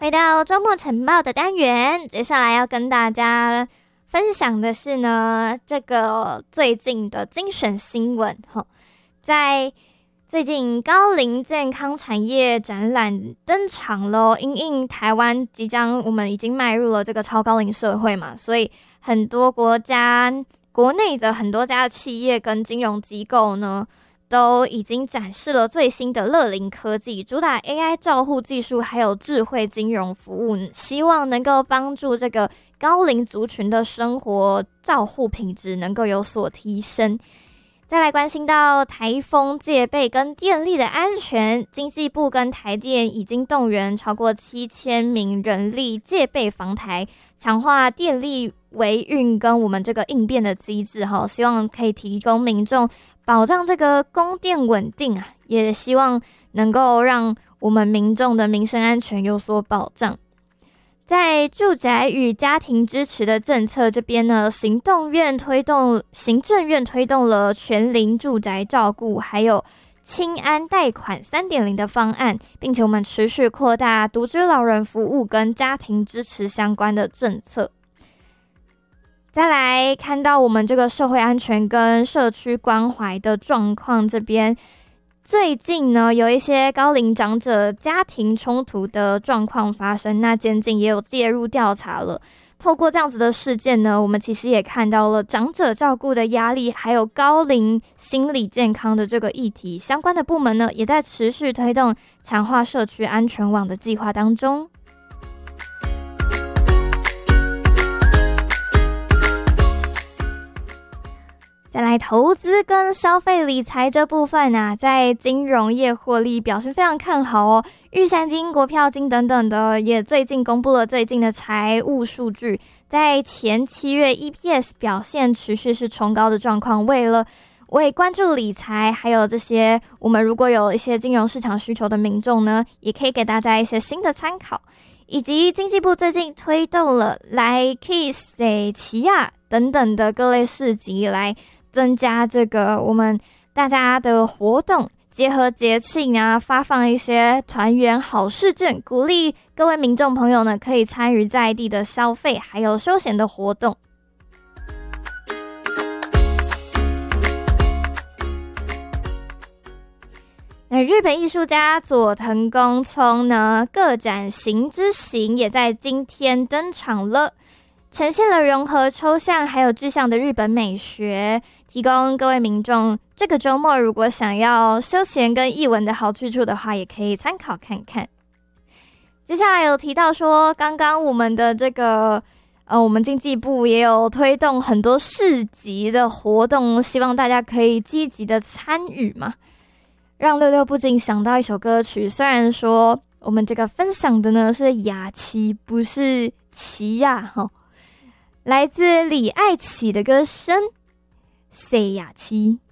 回到周末晨报的单元，接下来要跟大家分享的是呢，这个最近的精选新闻。在最近高龄健康产业展览登场咯，因应台湾我们已经迈入了这个超高龄社会嘛，所以很多国内的很多家的企业跟金融机构呢，都已经展示了最新的乐龄科技，主打 AI 照护技术还有智慧金融服务，希望能够帮助这个高龄族群的生活照护品质能够有所提升。再来关心到台风戒备跟电力的安全，经济部跟台电已经动员超过7000名人力戒备防台，强化电力维运跟我们这个应变的机制，希望可以提供民众保障这个供电稳定啊，也希望能够让我们民众的民生安全有所保障。在住宅与家庭支持的政策这边呢，行政院推动了全龄住宅照顾还有青安贷款 3.0 的方案，并且我们持续扩大独居老人服务跟家庭支持相关的政策。再来看到我们这个社会安全跟社区关怀的状况这边，最近呢有一些高龄长者家庭冲突的状况发生，那检警也有介入调查了。透过这样子的事件呢，我们其实也看到了长者照顾的压力，还有高龄心理健康的这个议题，相关的部门呢也在持续推动强化社区安全网的计划当中。再来投资跟消费理财这部分啊，在金融业获利表现非常看好哦。玉山金、国票金等等的也最近公布了最近的财务数据，在前7月 EPS 表现持续是冲高的状况。为关注理财还有这些我们如果有一些金融市场需求的民众呢，也可以给大家一些新的参考。以及经济部最近推动了来 Kiss 奇亚等等的各类市集，来增加这个我们大家的活动，结合节庆啊，发放一些团圆好事券，鼓励各位民众朋友呢可以参与在地的消费还有休闲的活动。那日本艺术家佐藤公聪呢，个展形之行也在今天登场了，呈现了融合抽象还有具象的日本美学，提供各位民众这个周末如果想要休闲跟艺文的好去处的话，也可以参考看看。接下来有提到说，刚刚我们的这个我们经济部也有推动很多市集的活动，希望大家可以积极的参与嘛。让六六不禁想到一首歌曲，虽然说我们这个分享的呢是雅琪，不是琪亚来自李艾琪的歌声《Say 雅琪》。